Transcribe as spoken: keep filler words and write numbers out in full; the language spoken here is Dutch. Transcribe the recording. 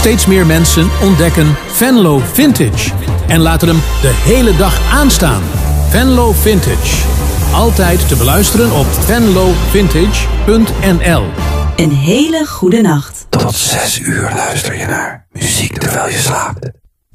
Steeds meer mensen ontdekken Venlo Vintage en laten hem de hele dag aanstaan. Venlo Vintage. Altijd te beluisteren op venlo vintage punt n l. Een hele goede nacht. Tot zes uur luister je naar muziek terwijl je slaapt.